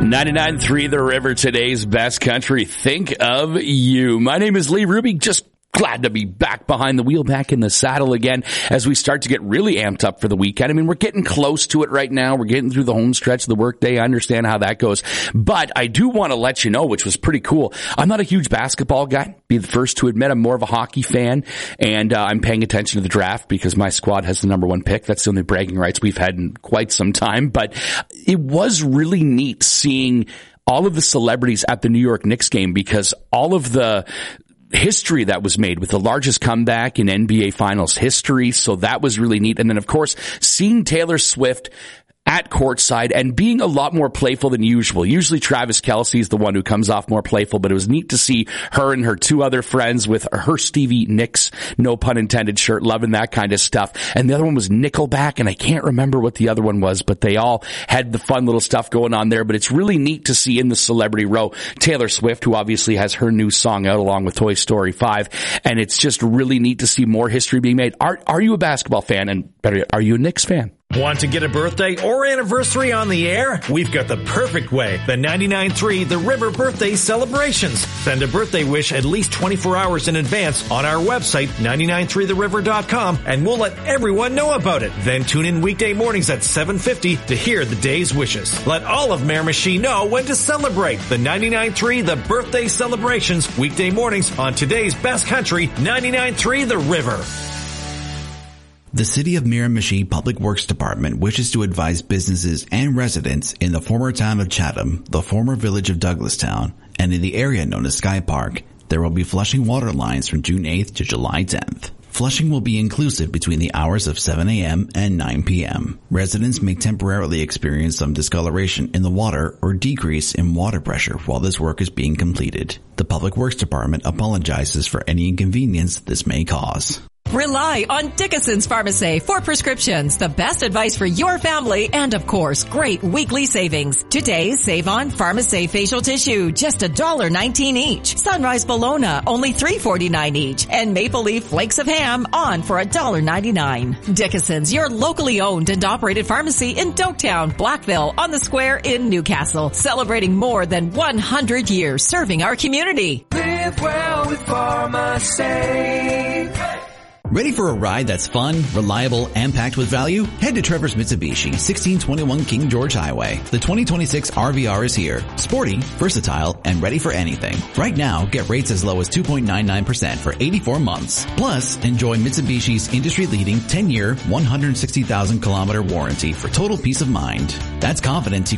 99.3 The River, today's best country. Think of you. My name is Lee Ruby. Just glad to be back behind the wheel, back in the saddle again as we start to get really amped up for the weekend. I mean, we're getting close to it right now. We're getting through the home stretch of the workday. I understand how that goes. But I do want to let you know, which was pretty cool, I'm not a huge basketball guy. Be the first to admit I'm more of a hockey fan. And I'm paying attention to the draft because my squad has the number one pick. That's the only bragging rights we've had in quite some time. But it was really neat seeing all of the celebrities at the New York Knicks game because all of the history that was made with the largest comeback in NBA Finals history. So that was really neat. And then, of course, seeing Taylor Swift at courtside and being a lot more playful than usual. Usually Travis Kelce is the one who comes off more playful, but it was neat to see her and her two other friends with her Stevie Nicks, no pun intended, shirt, loving that kind of stuff. And the other one was Nickelback, and I can't remember what the other one was, but they all had the fun little stuff going on there. But it's really neat to see in the celebrity row Taylor Swift, who obviously has her new song out along with Toy Story 5. And it's just really neat to see more history being made. Are you a basketball fan? And better yet, are you a Knicks fan? Want to get a birthday or anniversary on the air? We've got the perfect way. The 99.3 The River Birthday Celebrations. Send a birthday wish at least 24 hours in advance on our website, 993theriver.com, and we'll let everyone know about it. Then tune in weekday mornings at 7:50 to hear the day's wishes. Let all of Miramichi know when to celebrate. The 99.3 The Birthday Celebrations, weekday mornings on today's best country, 99.3 The River. The City of Miramichi Public Works Department wishes to advise businesses and residents in the former town of Chatham, the former village of Douglastown, and in the area known as Sky Park, there will be flushing water lines from June 8th to July 10th. Flushing will be inclusive between the hours of 7 a.m. and 9 p.m. Residents may temporarily experience some discoloration in the water or decrease in water pressure while this work is being completed. The Public Works Department apologizes for any inconvenience this may cause. Rely on Dickinson's Pharmacy for prescriptions, the best advice for your family, and of course, great weekly savings. Today, save on Pharmacy facial tissue, just $1.19 each. Sunrise Bologna, only $3.49 each. And Maple Leaf flakes of ham on for $1.99. Dickinson's, your locally owned and operated pharmacy in Doketown, Blackville, on the Square in Newcastle, celebrating more than 100 years serving our community. Live well with Pharmacy. Ready for a ride that's fun, reliable, and packed with value? Head to Trevor's Mitsubishi, 1621 King George Highway. The 2026 RVR is here. Sporty, versatile, and ready for anything. Right now, get rates as low as 2.99% for 84 months. Plus, enjoy Mitsubishi's industry-leading 10-year, 160,000-kilometer warranty for total peace of mind. That's confidence you